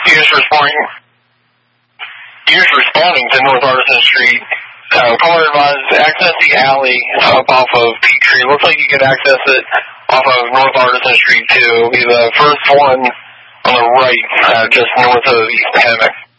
You're responding to North Artisan Street. Caller advised, access the alley up off of Peachtree. Looks like you could access it off of North Artisan Street, too. It'll be the first one on the right, just north of East Hammock.